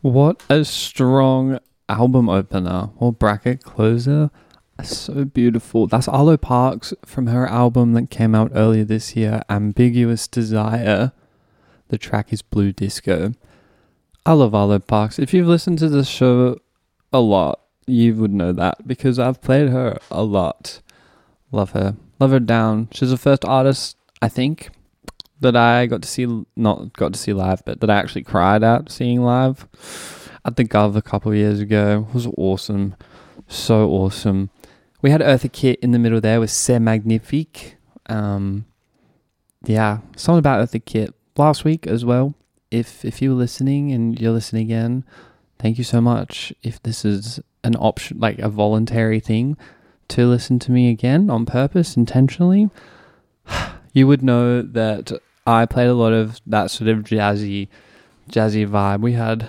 What a strong album opener or bracket closer. So beautiful. That's Arlo Parks from her album that came out earlier this year, Ambiguous Desire. The track is Blue Disco. I love Arlo Parks. If you've listened to the show a lot, you would know that because I've played her a lot. Love her. Love her down. She's the first artist, I think, that I not got to see live, but that I actually cried at seeing live at the Gov a couple of years ago. It was awesome. So awesome. We had Eartha Kitt in the middle there with C'est Magnifique. Something about Eartha Kitt last week as well. If you were listening and you're listening again, thank you so much. If this is an option, like a voluntary thing to listen to me again on purpose, intentionally, you would know that I played a lot of that sort of jazzy vibe. We had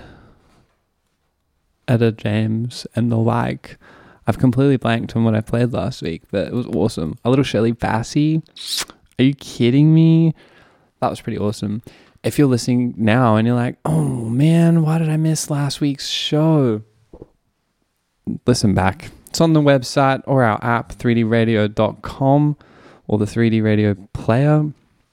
Etta James and the like. I've completely blanked on what I played last week, but it was awesome. A little Shirley Bassey. Are you kidding me? That was pretty awesome. If you're listening now and you're like, oh man, why did I miss last week's show? Listen back. It's on the website or our app, 3dradio.com, or the 3D Radio player.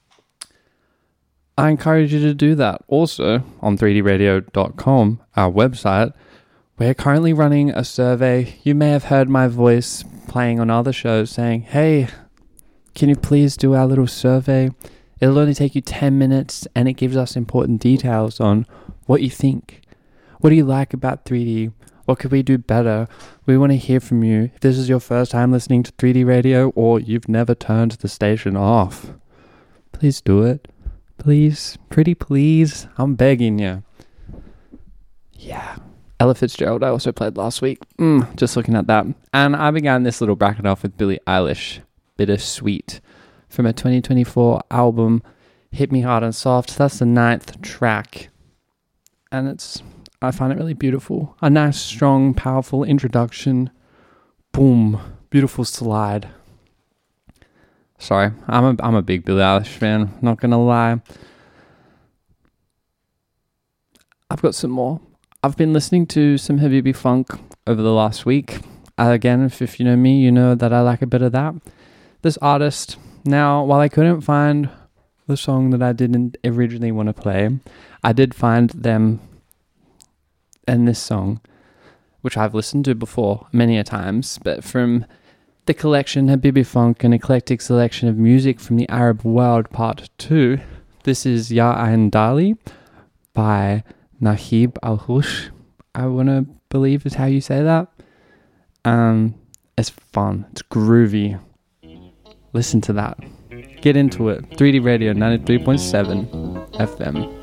I encourage you to do that. Also, on 3dradio.com, our website, we're currently running a survey. You may have heard my voice playing on other shows saying, hey, can you please do our little survey? It'll only take you 10 minutes and it gives us important details on what you think. What do you like about 3D? What could we do better? We want to hear from you. If this is your first time listening to 3D Radio or you've never turned the station off, please do it. Please. Pretty please. I'm begging you. Yeah. Ella Fitzgerald I also played last week. Just looking at that. And I began this little bracket off with Billie Eilish, Bittersweet, from her 2024 album, Hit Me Hard and Soft. That's the 9th track. And I find it really beautiful. A nice, strong, powerful introduction. Boom. Beautiful slide. Sorry, I'm a big Billie Eilish fan, not gonna lie. I've got some more. I've been listening to some Habibi Funk over the last week. Again, if you know me, you know that I like a bit of that. This artist, now, while I couldn't find the song that I didn't originally want to play, I did find them in this song, which I've listened to before many a times, but from the collection Habibi Funk, an eclectic selection of music from the Arab world, part 2. This is Ya Ain Dali by Nahib Al-Hush, I want to believe is how you say that. It's fun. It's groovy. Listen to that. Get into it. 3D Radio 93.7 FM.